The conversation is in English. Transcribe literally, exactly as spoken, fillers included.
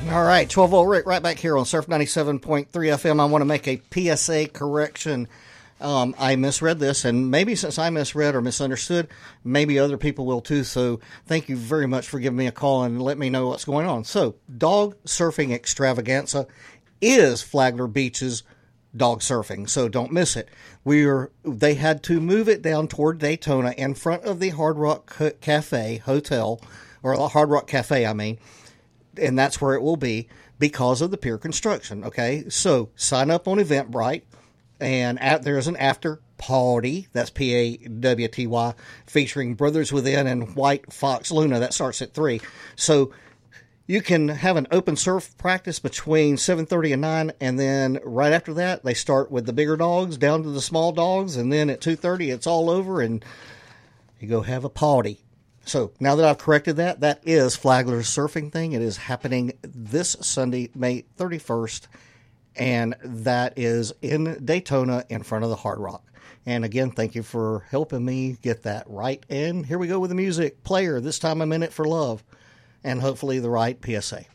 All right, twelve volt Rick right back here on Surf ninety-seven point three F M. I want to make a P S A correction. Um, I misread this, and maybe since I misread or misunderstood, maybe other people will too. So thank you very much for giving me a call and let me know what's going on. So Dog Surfing Extravaganza is Flagler Beach's dog surfing, so don't miss it. We are, they had to move it down toward Daytona in front of the Hard Rock Cafe Hotel, or the Hard Rock Cafe, I mean, and that's where it will be because of the pier construction, okay? So sign up on Eventbrite. And at, there's an after party, that's P A W T Y, featuring Brothers Within and White Fox Luna. That starts at three. So you can have an open surf practice between seven thirty and nine, and then right after that, they start with the bigger dogs down to the small dogs, and then at two thirty, it's all over, and you go have a party. So now that I've corrected that, that is Flagler's surfing thing. It is happening this Sunday, May thirty-first. And that is in Daytona in front of the Hard Rock. And again, thank you for helping me get that right. And here we go with the music player. This time I'm in it for love. And hopefully the right P S A.